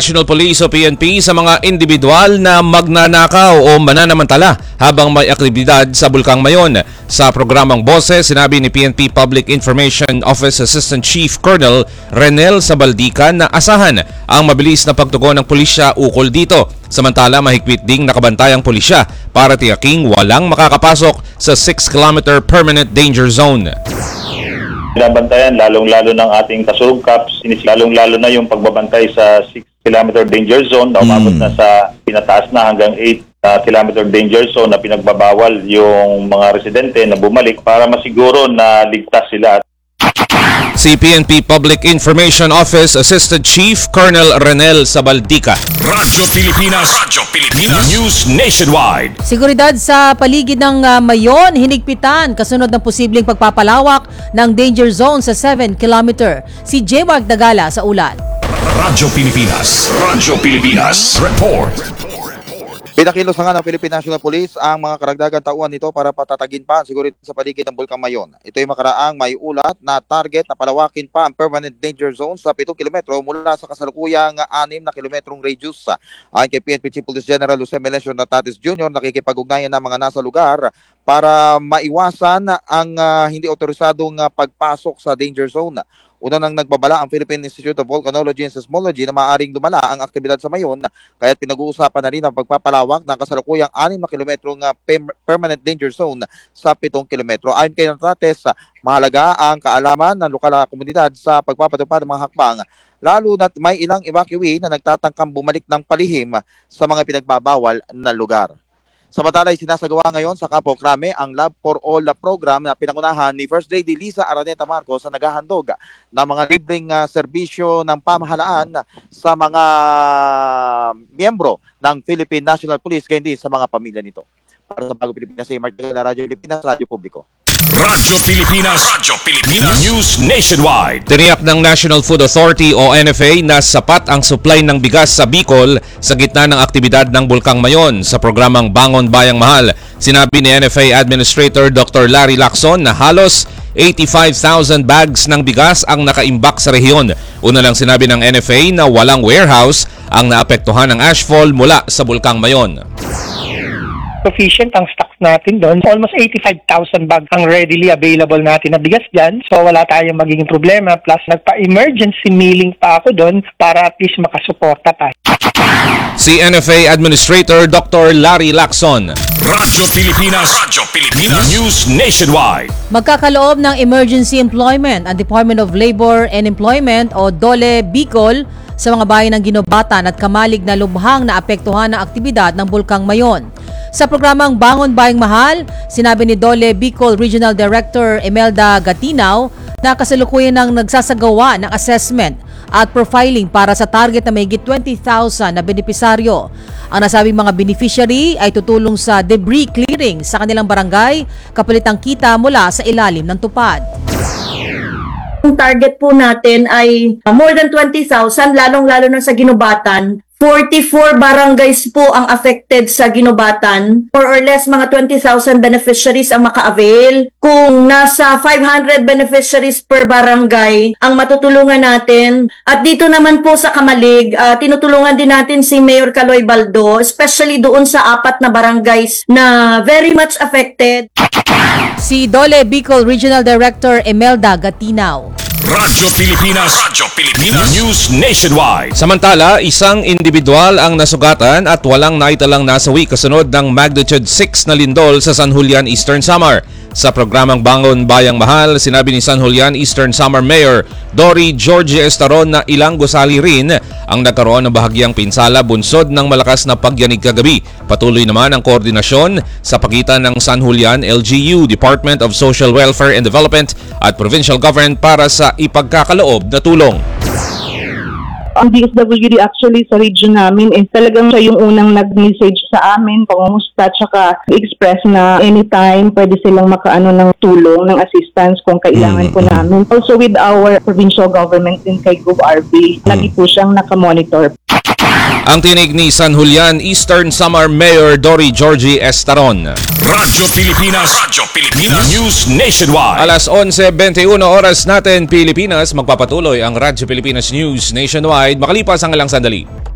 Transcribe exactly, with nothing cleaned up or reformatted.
National Police o P N P sa mga individual na magnanakaw o mananamantala habang may aktibidad sa Bulkang Mayon. Sa programang Boses, sinabi ni P N P Public Information Office Assistant Chief Colonel Renel Sabaldica na asahan ang mabilis na pagtugon ng pulisya ukol dito. Samantala, mahigpit ding nakabantay ang pulisya para tiyaking walang makakapasok sa six kilometer permanent danger zone. Binabantayan lalong-lalo ng ating kasulugkaps, lalong-lalo na yung pagbabantay sa six kilometer danger zone na umabot mm. na sa pinataas na hanggang eight uh, kilometer danger zone na pinagbabawal yung mga residente na bumalik para masiguro na ligtas sila. Si P N P Public Information Office Assistant Chief Colonel Renel Sabaldica. Radyo Pilipinas, Radyo Pilipinas, News Nationwide. Seguridad sa paligid ng uh, Mayon, hinigpitan kasunod ng posibleng pagpapalawak ng danger zone sa seven kilometer. Si J. Mark Dagala sa ulat. Radyo Pilipinas, Radyo Pilipinas, Report. Pinakilos nga ng Philippine National Police ang mga karagdagang tauhan nito para patatagin pa ang seguridad sa paligid ng Bulkang Mayon. Ito ay makaraang may ulat na target na palawakin pa ang permanent danger zone sa pitong kilometro mula sa kasalukuyang anim na kilometrong radius. Ayon kay P N P Chief Police General Jose Melesio Natatis Junior, nakikipag-ugnayan ng mga nasa lugar para maiwasan ang uh, hindi otorisadong uh, pagpasok sa danger zone. Una nang nagbabala ang Philippine Institute of Volcanology and Seismology na maaaring dumala ang aktibidad sa Mayon, kaya't pinag-uusapan na rin ang pagpapalawak ng kasalukuyang anim na kilometrong uh, permanent danger zone sa pitong kilometro. Ayon kay Natates, mahalaga ang kaalaman ng lokal na komunidad sa pagpapatupad ng mga hakbang, lalo na't may ilang evacuee na nagtatangkang bumalik ng palihim sa mga pinagbabawal na lugar. Samantala ay sinasagawa ngayon sa Campo Crame ang Love for All na program na pinangunahan ni First Lady Liza Araneta Marcos sa naghahandog ng mga libreng uh, serbisyo ng pamahalaan sa mga miyembro ng Philippine National Police kaya hindi sa mga pamilya nito. Para sa Bagong Pilipinas, si Mark Dagala, Radyo Pilipinas, Radyo Publiko. Radyo Pilipinas, Radyo Pilipinas, News Nationwide. Tiniyak ng National Food Authority o N F A na sapat ang supply ng bigas sa Bicol sa gitna ng aktibidad ng Bulkang Mayon. Sa programang Bangon Bayang Mahal, sinabi ni N F A Administrator Doctor Larry Lacson na halos eighty-five thousand bags ng bigas ang nakaimbak sa rehiyon. Una lang sinabi ng N F A na walang warehouse ang naapektuhan ng ashfall mula sa Bulkang Mayon. Sufficient ang stocks natin doon. Almost eighty-five thousand bags ang readily available natin na bigas dyan. So wala tayong magiging problema. Plus nagpa-emergency milling pa ako doon para at least makasuporta tayo. Si N F A Administrator Doctor Larry Lacson. Radyo Pilipinas, Radyo Pilipinas, News Nationwide. Magkakaloob ng emergency employment ang Department of Labor and Employment o DOLE Bicol sa mga bayan ng Ginobatan at Kamalig na lubhang na apektuhan ng aktibidad ng Bulkang Mayon. Sa programang Bangon Bayang Mahal, sinabi ni DOLE Bicol Regional Director Imelda Gatinaw na kasalukuyan ng nagsasagawa ng assessment at profiling para sa target na mahigit twenty thousand na benepisaryo. Ang nasabing mga beneficiary ay tutulong sa debris clearing sa kanilang barangay kapalit ang kita mula sa ilalim ng tupad. Ang target po natin ay more than twenty thousand, lalong-lalo na sa Ginobatan. forty-four barangays po ang affected sa Ginobatan. More or less, mga twenty thousand beneficiaries ang maka-avail. Kung nasa five hundred beneficiaries per barangay ang matutulungan natin. At dito naman po sa Kamalig, uh, tinutulungan din natin si Mayor Caloy Baldo, especially doon sa apat na barangays na very much affected. Si DOLE Bicol Regional Director Imelda Gatinaw. Radyo Pilipinas, Radyo Pilipinas, News Nationwide. Samantala, isang individual ang nasugatan at walang naitalang nasawi kasunod ng magnitude six na lindol sa San Julian, Eastern Samar. Sa programang Bangon Bayang Mahal, sinabi ni San Julian Eastern Samar Mayor Dory Georgie Estaron na ilang gusali rin ang nagkaroon ng bahagyang pinsala bunsod ng malakas na pagyanig kagabi. Patuloy naman ang koordinasyon sa pagitan ng San Julian L G U, Department of Social Welfare and Development at Provincial Government para sa ipagkakaloob na tulong. Ang D S W D actually sa region namin is talagang siya yung unang nag-message sa amin, pangumusta, tsaka express na anytime pwede silang makaano ng tulong, ng assistance kung kailangan po namin. Also with our provincial government din kay Gov R B, lagi po siyang nakamonitor. Ang tinig ni San Julian Eastern Samar Mayor Dory Georgie Estaron. Radyo Pilipinas, Radyo Pilipinas, News Nationwide. Alas onse twenty-one oras natin Pilipinas, magpapatuloy ang Radyo Pilipinas News Nationwide makalipas ang ilang sandali.